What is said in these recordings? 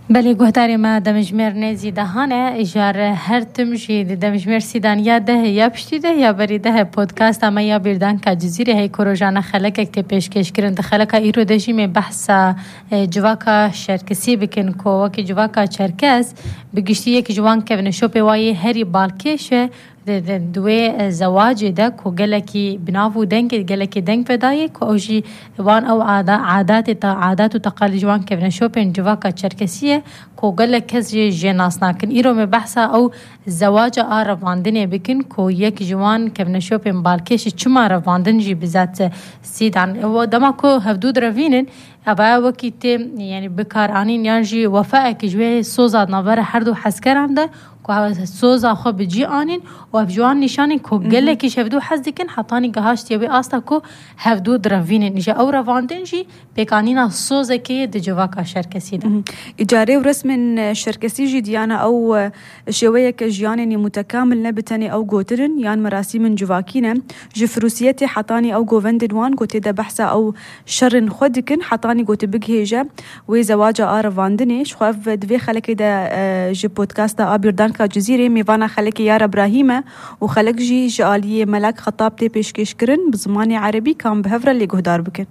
بله گهداری ما دمجمر نزی دهانه اجار هر تمجی دمجمر سیدان یا ده یا پشتیده یا بریده پودکاست اما یا بیردان که جزیره های کروجانه خلق اکتی پیشکش کرن خلق ایرو دجیم بحثا جواکا شرکسی بکن که وکی جواکا چرکس بگشتی یک جوان که بنشوپی وای هری بالکشه دوی زواج ده کو گلکی بنافو دنگ گلکی دنگ بدای کو اوجی وان او عادات و تقالید جوان که بنشوپن جواکا چرکسیه کو گلک کس جناس ناکن ایرو می بحثا او زواج رواندنی بکن کو یک جوان که بنشوپن بالکش چما رواندن جی بذات سیدان و دما کو هفدود روینن ابا وقتی یعنی بکار آنین یانجی وفاء که جوی سوزاد نوبر هر دو حسکران ده که سوزا خو بجی آنین و افجوان نشانین که گله کش هفدو حز دیکن حتانی گهاشت یا بی آستا که هفدو دروینین نیجا او رواندن جی پیکانینا سوزا که دی جواکا شرکسی ده اجاره و رسم شرکسی جی دیانا او شویه که جیانینی متکامل نبتنی او گوترن یان مراسم جواکینه جفروسیتی حتانی او گووندنوان گوتی ده بحثا او شرن خودکن حتانی گوتی بگهیجه و زواجا رواندنی شخواف دوی خلکی ده جی پودکاست آبیردان که جزیره میوانا خلکی یار ابراهیمه و خلق جی جالیه ملک خطاب تی پیشکش کرن بزمان عربی کام بهفره لی گهدار بکن.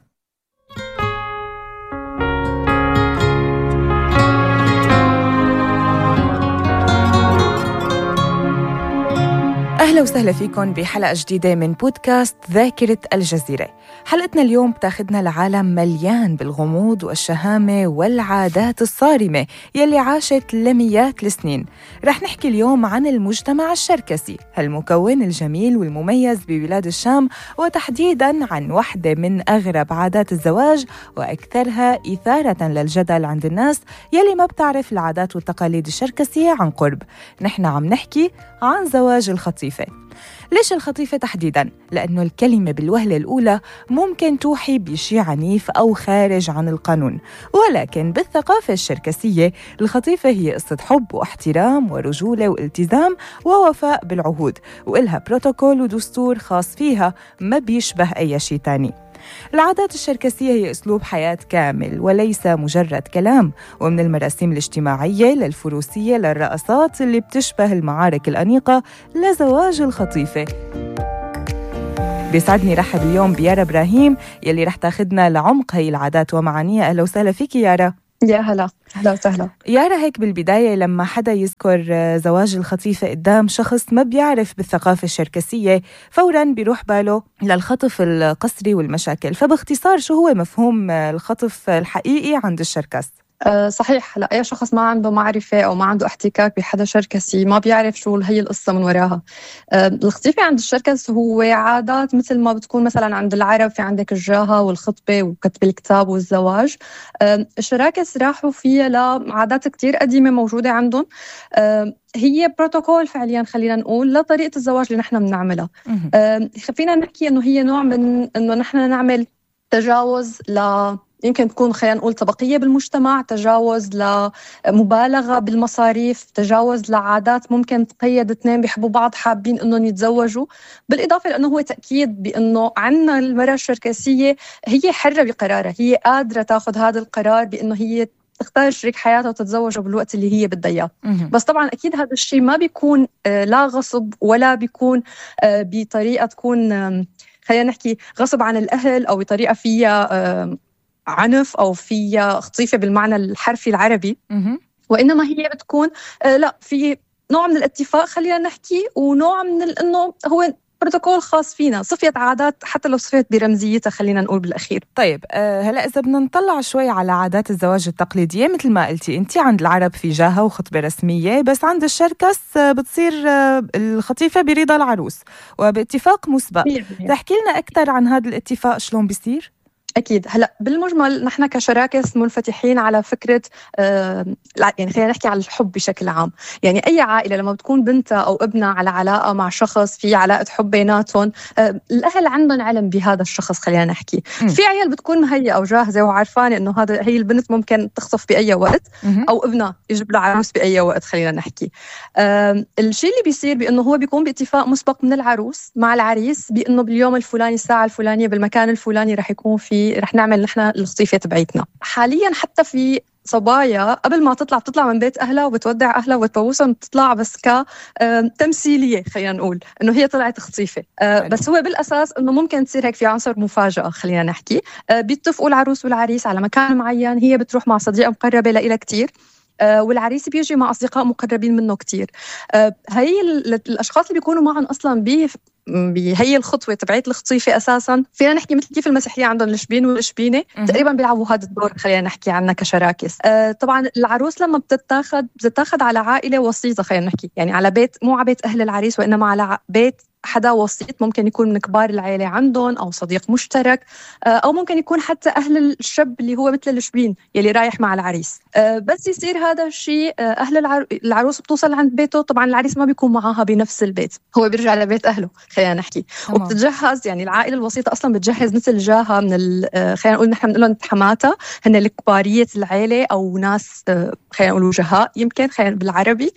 أهلا وسهلا فيكم بحلقة جديدة من بودكاست ذاكرة الجزيرة. حلقتنا اليوم بتاخدنا لعالم مليان بالغموض والشهامة والعادات الصارمة يلي عاشت لمئات السنين. رح نحكي اليوم عن المجتمع الشركسي، هالمكون الجميل والمميز ببلاد الشام، وتحديداً عن واحدة من أغرب عادات الزواج وأكثرها إثارة للجدل عند الناس يلي ما بتعرف العادات والتقاليد الشركسية عن قرب. نحن عم نحكي عن زواج الخطيفة. ليش الخطيفة تحديداً؟ لأنه الكلمة بالوهلة الأولى ممكن توحي بشيء عنيف أو خارج عن القانون، ولكن بالثقافة الشركسية الخطيفة هي قصة حب واحترام ورجولة والتزام ووفاء بالعهود، وإلها بروتوكول ودستور خاص فيها ما بيشبه أي شيء تاني. العادات الشركسية هي أسلوب حياة كامل وليس مجرد كلام، ومن المراسم الاجتماعية للفروسية للرقصات اللي بتشبه المعارك الأنيقة لزواج الخطيفة. بيسعدني رحب اليوم بيارا إبراهيم يلي رح تاخدنا لعمق هاي العادات ومعانيها. أهلا وسهلا فيك يارا. يا هلا، أهلا وسهلا. يارا، هيك بالبداية لما حدا يذكر زواج الخطيفة قدام شخص ما بيعرف بالثقافة الشركسية فوراً بيروح باله للخطف القسري والمشاكل، فباختصار شو هو مفهوم الخطف الحقيقي عند الشركس؟ صحيح. هلا أي شخص ما عنده معرفة أو ما عنده احتكاك بحدا شركسي ما بيعرف شو هي القصة من وراها. الخطيفة عند الشركس هو عادات مثل ما بتكون مثلا عند العرب، في عندك الجاهة والخطبة وكتب الكتاب والزواج. الشراكس راحوا فيها لعادات كتير قديمة موجودة عندهم. هي بروتوكول فعليا، خلينا نقول لطريقة الزواج اللي نحن بنعملها. فينا نحكي إنه هي نوع من إنه نحن نعمل تجاوز يمكن تكون خلينا نقول طبقية بالمجتمع، تجاوز لمبالغة بالمصاريف، تجاوز لعادات ممكن تقيد اثنين بيحبوا بعض حابين انهم يتزوجوا، بالإضافة لأنه هو تأكيد بأنه عنا المرأة الشركسية هي حرة بقرارها، هي قادرة تاخذ هذا القرار بأنه هي تختار شريك حياتها وتتزوجه بالوقت اللي هي بدها اياه. بس طبعا اكيد هذا الشيء ما بيكون لا غصب ولا بيكون بطريقة تكون خلينا نحكي غصب عن الأهل أو بطريقة فيها عنف أو فيها خطيفة بالمعنى الحرفي العربي. وإنما هي بتكون لا، في نوع من الاتفاق خلينا نحكي، ونوع من إنه هو بروتوكول خاص فينا، صفية عادات حتى لو صفيت برمزيتها خلينا نقول بالأخير. طيب هلأ إذا بدنا نطلع شوي على عادات الزواج التقليدية، مثل ما قلتي أنتي عند العرب في جاهة وخطبة رسمية، بس عند الشركس بتصير الخطيفة برضا العروس وباتفاق مسبق. تحكي لنا أكثر عن هذا الاتفاق شلون بيصير؟ أكيد. هلأ بالمجمل نحن كشراكس منفتحين على فكرة يعني خلينا نحكي على الحب بشكل عام. يعني أي عائلة لما بتكون بنتها أو ابنها على علاقة مع شخص في علاقة حب بيناتهم، الأهل عندهم علم بهذا الشخص خلينا نحكي. في عيال بتكون مهيئة أو جاهزة وعارفانة إنه هي البنت ممكن تخطف بأي وقت، أو ابنها يجيب له عروس بأي وقت خلينا نحكي. الشيء اللي بيصير بأنه هو بيكون باتفاق مسبق من العروس مع العريس بأنه باليوم الفلاني الساعة الفلانية بالمكان الفلاني رح نعمل نحن الخطيفة تبعيتنا. حاليا حتى في صبايا قبل ما بتطلع من بيت أهلها وبتودع أهلها وبتبوسهم وبتطلع بس كتمثيلية، خلينا نقول إنه هي طلعت خطيفة. بس هو بالأساس إنه ممكن تصير هيك في عنصر مفاجأة، خلينا نحكي. بيتفقوا العروس والعريس على مكان معين، هي بتروح مع صديقة مقربة لإلها كتير، والعريس بيجي مع أصدقاء مقربين منه كتير. هي الأشخاص اللي بيكونوا معهم أصلاً بهي الخطوة تبعيت الخطيفة أساساً فينا نحكي مثل كيف المسيحية عندهم الشبين والشبينة تقريباً بيلعبوا هذا الدور، خلينا نحكي عنها كشراكس. طبعاً العروس لما بتتاخد على عائلة وسيطة، خلينا نحكي يعني على بيت، مو على بيت أهل العريس وإنما على بيت حدا وسيط، ممكن يكون من كبار العائلة عندهم أو صديق مشترك، أو ممكن يكون حتى أهل الشاب اللي هو مثل الشبين يلي رايح مع العريس. بس يصير هذا الشيء، أهل العروس بتوصل عند بيته. طبعا العريس ما بيكون معها بنفس البيت، هو بيرجع لبيت أهله، خلينا نحكي. وبتتجهز يعني العائلة الوسيطة أصلا بتجهز مثل جاها من خلينا نقول نحن بنقول لهم حماتها، هن الكبارية العائلة أو ناس خلينا نقول وجهاء يمكن خلينا بالعربي.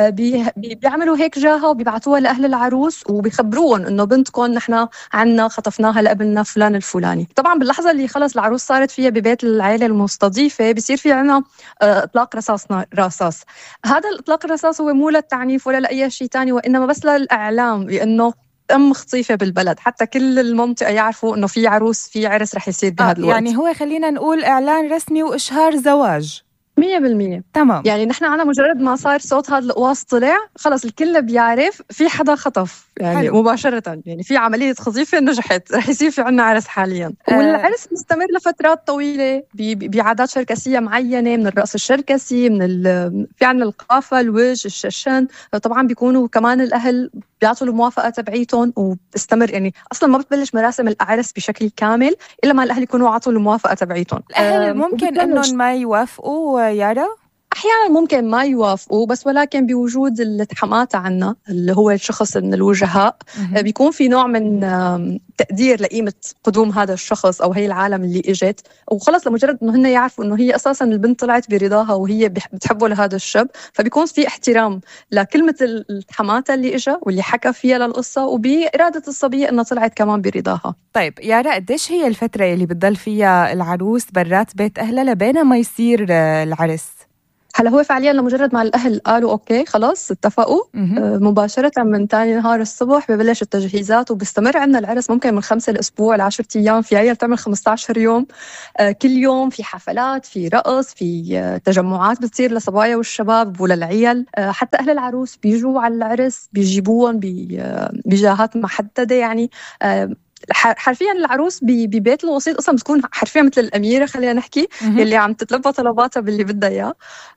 بيعملوا هيك جاها وبيبعتوها لأهل العروس وبيخبروهم إنه بنتكم نحن عنا خطفناها لابننا فلان الفلاني. طبعا باللحظة اللي خلص العروس صارت فيها ببيت العائلة المستضيفة بيصير في عنا إطلاق رصاص. هذا الإطلاق الرصاص هو مو للتعنيف ولا لأي شيء تاني، وإنما بس للإعلام بأنه تم خطيفة بالبلد، حتى كل المنطقة يعرفوا إنه في عروس، في عرس رح يصير بهذا الوقت. يعني هو خلينا نقول إعلان رسمي وإشهار زواج 100%. تمام. يعني نحن عنا مجرد ما صار صوت هذا القواص طلع خلص الكل بيعرف في حدا خطف يعني حلو. مباشرة يعني في عملية خطيفة نجحت، رح يصير في عنا عرس حاليا. والعرس مستمر لفترات طويلة بعادات شركسية معينة، من الرقص الشركسي، في عنا القافة، الوجه، الششن. طبعا بيكونوا كمان الأهل بيعطوا الموافقة تبعيتهم وبتستمر، يعني أصلا ما بتبلش مراسم العرس بشكل كامل إلا ما الأهل يكونوا عطوا الموافقة تبعيتهم. الأهل ممكن إنهم ما يوافقوا يارا؟ أحياناً ممكن ما يوافقوا، بس ولكن بوجود الحماة عنا اللي هو الشخص من الوجهاء بيكون في نوع من تقدير لقيمة قدوم هذا الشخص أو هي العالم اللي إجت، وخلص لمجرد إنه هن يعرفوا إنه هي أساساً البنت طلعت برضاها وهي بتحبه لهذا الشاب، فبيكون في احترام لكلمة الحماة اللي إجا واللي حكى فيها للقصة وبإرادة الصبية إنها طلعت كمان برضاها. طيب يارا، قديش هي الفترة اللي بتضل فيها العروس برات بيت أهلها لبين ما يصير العرس؟ هلا هو فعليا لمجرد ما الأهل قالوا أوكي خلاص اتفقوا، مباشرة من تاني نهار الصبح ببلش التجهيزات، وبيستمر عندنا العرس ممكن من 5 الأسبوع ل10 أيام، في عيال تعمل 15 يوم. كل يوم في حفلات، في رقص، في تجمعات بتصير للصبايا والشباب وللعيال. حتى أهل العروس بيجوا على العرس بيجيبوهم بجهات محددة، يعني حرفيا العروس ببيت الوسيط اصلا بتكون حرفيا مثل الاميره، خلينا نحكي اللي عم تتلبى طلباتها باللي بدها اياه.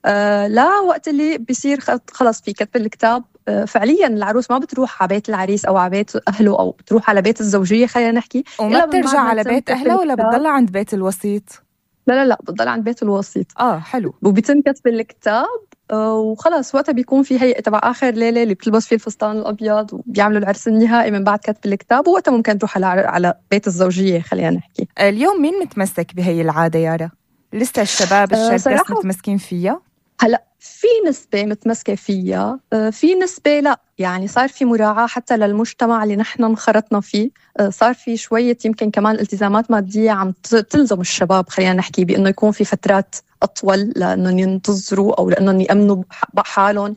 لا وقت اللي بيصير خلص في كتب الكتاب، فعليا العروس ما بتروح على بيت العريس او على بيت اهله او بتروح على بيت الزوجيه، خلينا نحكي، وما بترجع على بيت اهلها ولا بتضل عند بيت الوسيط؟ لا بتضل عند بيت الوسيط. حلو. وبيتم كتب الكتاب وخلص وقتها بيكون في هيئة تبع آخر ليلة اللي بتلبس فيه الفستان الأبيض وبيعملوا العرس النهائي من بعد كتب الكتاب، ووقتها ممكن تروح على بيت الزوجية، خلينا نحكي. اليوم مين متمسك بهي العادة يارا؟ لسه الشباب الشركس متمسكين فيها؟ هلأ في نسبة متمسكة فيها، في نسبة لا، يعني صار في مراعاة حتى للمجتمع اللي نحن انخرطنا فيه. صار في شوية يمكن كمان التزامات مادية عم تلزم الشباب، خلينا نحكي، بأنه يكون في فترات أطول لأنهم ينتظروا أو لأنهم يأمنوا بحالهم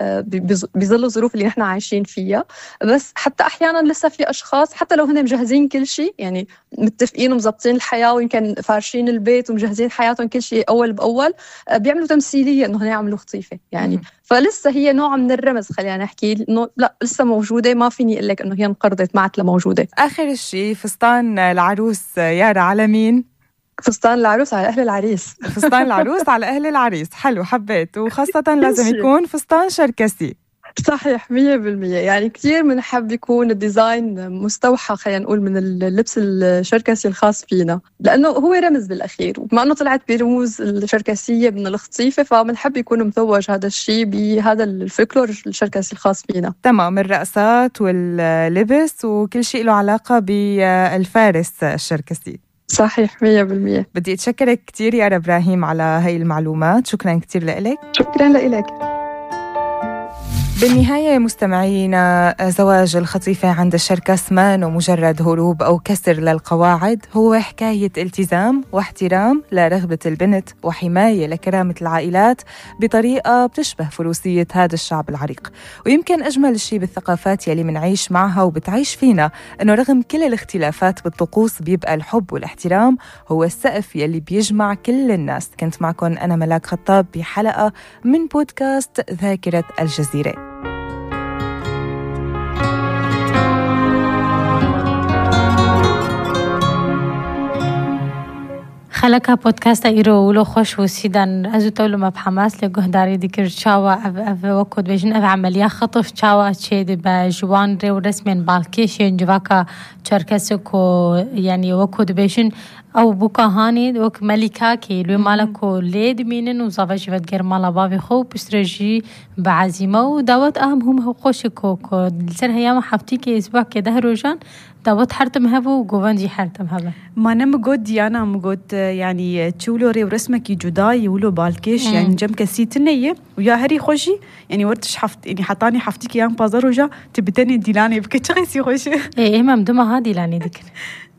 بظل الظروف اللي نحن عايشين فيها. بس حتى أحياناً لسه في أشخاص حتى لو هن مجهزين كل شيء، يعني متفقين ومزبطين الحياة ويمكن فارشين البيت ومجهزين حياتهم كل شيء أول بأول، بيعملوا تمثيلية إنه هن يعملوا خطيفة يعني. فلسه هي نوع من الرمز، خلينا نحكي إنه لا لسه موجودة، ما فيني أقول لك إنه هي انقرضت، معت لموجودة. آخر شيء، فستان العروس يارا على مين؟ فستان العروس على أهل العريس. فستان العروس على أهل العريس، حلو، حبيت. وخاصة لازم يكون فستان شركسي. صحيح 100%. يعني كتير منحب يكون الديزاين مستوحى، خلينا نقول، من اللبس الشركسي الخاص فينا، لأنه هو رمز بالأخير، وبما أنه طلعت برموز الشركسية من الخطيفة فمنحب يكون متوج هذا الشيء بهذا الفلكلور الشركسي الخاص فينا. تمام، الرقصات واللبس وكل شيء له علاقة بالفارس الشركسي. صحيح 100%. بدي أتشكرك كتير يارا إبراهيم على هاي المعلومات، شكرا كتير لك. شكرا لك. بالنهاية مستمعينا، زواج الخطيفة عند الشركس ما إنه مجرد هروب أو كسر للقواعد، هو حكاية التزام واحترام لرغبة البنت وحماية لكرامة العائلات بطريقة بتشبه فروسية هذا الشعب العريق. ويمكن أجمل شيء بالثقافات يلي منعيش معها وبتعيش فينا إنه رغم كل الاختلافات بالطقوس بيبقى الحب والاحترام هو السقف يلي بيجمع كل الناس. كنت معكم أنا ملاك خطاب بحلقة من بودكاست ذاكرة الجزيرة. خلقها بودكاست ایرو ولو خوش وسیدن از طول ما بحماس لجه داری دیگر چاوا اف وقت بيجن اف عملية خطف چاوا چید بجوان رو رسمين بالكيشين جواكا چركسكو يعني وقت بيجن او بوكا هاني وك ملكاكي لو مالكو ليد مينن وزافج ودغير مالا بابي خو بسترجي بعزيمه ودعوت هم خوشكو لسر هيام حفتيكي اسبوع كده روجان دعوت حرتم هبو وجوفانجي حرتم هبا ما نمجود ديانا مجود يعني تشولو ري ورسمك جداي ولو بالكيش يعني جم كسيتنيه ويا هري خوشي يعني ورتش حفت يعني حطاني حفتيكي يان بازاروجا تبتني ديلاني بكتشغي سي خوشي ايه ممدومه هادي لاني ديك